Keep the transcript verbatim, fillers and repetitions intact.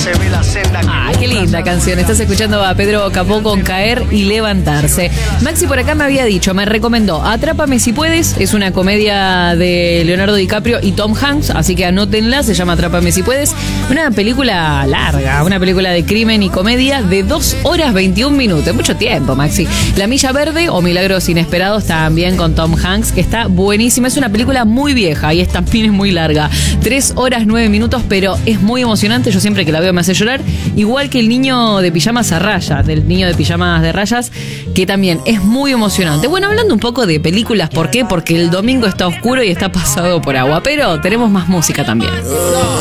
se ve la senda. Ah, qué linda canción. Estás escuchando a Pedro Capó con Caer y Levantarse. Maxi por acá me había dicho, me recomendó Atrápame si puedes. Es una comedia de Leonardo DiCaprio y Tom Hanks, así que anótenla, se llama Atrápame si puedes. Una película larga, una película de crimen y comedia de dos horas veintiún minutos. Mucho tiempo, Maxi. La Milla Verde o Milagros Inesperados también con Tom Hanks, que está buenísima. Es una película muy vieja y esta también es muy larga. Tres horas nueve minutos, pero es muy emocionante. Yo siempre que la veo me hace llorar. Igual que El niño de pijamas a rayas, del niño de pijamas de rayas, que también es muy emocionante. Bueno, hablando un poco de películas, ¿por qué? Porque el domingo está oscuro y está pasado por agua, pero tenemos más música también.